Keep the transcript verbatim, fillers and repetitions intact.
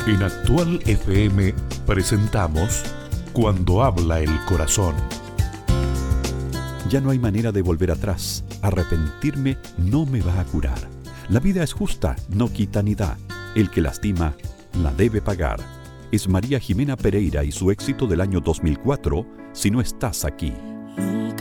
En Actual F M presentamos Cuando habla el corazón. Ya no hay manera de volver atrás. Arrepentirme no me va a curar. La vida es justa, no quita ni da. El que lastima, la debe pagar. Es María Jimena Pereira y su éxito del año dos mil cuatro, Si no estás aquí.